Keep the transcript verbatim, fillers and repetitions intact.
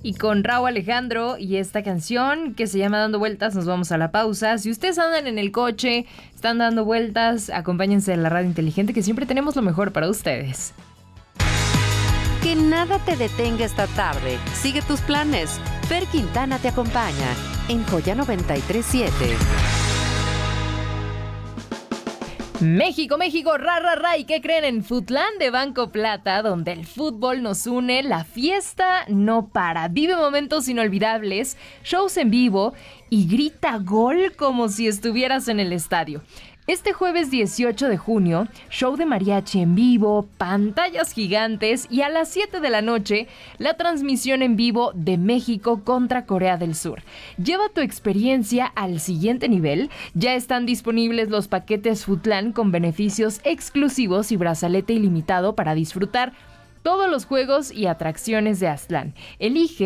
Y con Rauw Alejandro y esta canción que se llama Dando Vueltas, nos vamos a la pausa. Si ustedes andan en el coche, están dando vueltas, acompáñense de la radio inteligente, que siempre tenemos lo mejor para ustedes. Que nada te detenga esta tarde. Sigue tus planes. Fer Quintana te acompaña en Joya noventa y tres siete. México, México, ra, ra, ra. ¿Y qué creen? En Footlán de Banco Plata, donde el fútbol nos une, la fiesta no para. Vive momentos inolvidables, shows en vivo y grita gol como si estuvieras en el estadio. Este jueves dieciocho de junio, show de mariachi en vivo, pantallas gigantes y a las siete de la noche, la transmisión en vivo de México contra Corea del Sur. Lleva tu experiencia al siguiente nivel. Ya están disponibles los paquetes Footlán con beneficios exclusivos y brazalete ilimitado para disfrutar todos los juegos y atracciones de Aztlán. Elige